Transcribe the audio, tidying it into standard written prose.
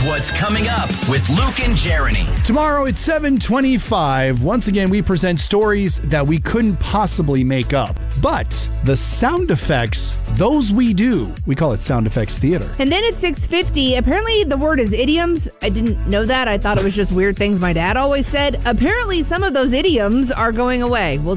what's coming up with Luke and Jeremy. Tomorrow at 7:25, once again, we present stories that we couldn't possibly make up. But the sound effects, those we do. We call it sound effects theater. And then at 6:50, apparently the word is idioms. I didn't know that. I thought it was just weird things my dad always said. Apparently some of those idioms are going away. We'll